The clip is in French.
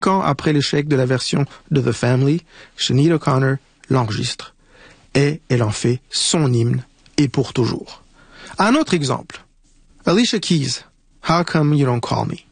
ans après l'échec de la version de The Family, Sinead O'Connor l'enregistre. Et elle en fait son hymne, et pour toujours. Un autre exemple. Alicia Keys, How Come You Don't Call Me?